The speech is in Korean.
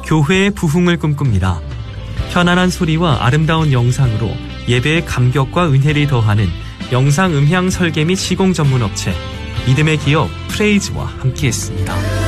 교회의 부흥을 꿈꿉니다. 편안한 소리와 아름다운 영상으로 예배의 감격과 은혜를 더하는 영상 음향 설계 및 시공 전문 업체 믿음의 기업 프레이즈와 함께했습니다.